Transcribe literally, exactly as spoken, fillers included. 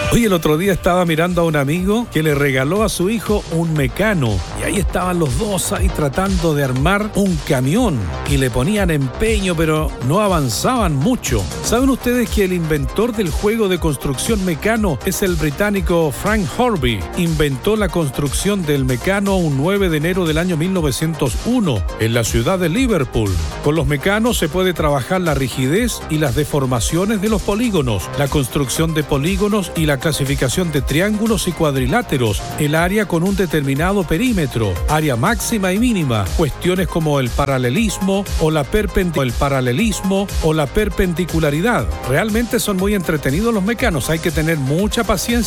Hoy el otro día estaba mirando a un amigo que le regaló a su hijo un Mecano y ahí estaban los dos ahí tratando de armar un camión y le ponían empeño pero no avanzaban mucho. ¿Saben ustedes que el inventor del juego de construcción Mecano es el británico Frank Horby? Inventó la construcción del Mecano un nueve de enero del año mil novecientos uno en la ciudad de Liverpool. Con los Mecanos se puede trabajar la rigidez y las deformaciones de los polígonos, la construcción de polígonos y la clasificación de triángulos y cuadriláteros, el área con un determinado perímetro, área máxima y mínima, cuestiones como el paralelismo o la perpendic- el paralelismo o la perpendicularidad. Realmente son muy entretenidos los Mecanos, hay que tener mucha paciencia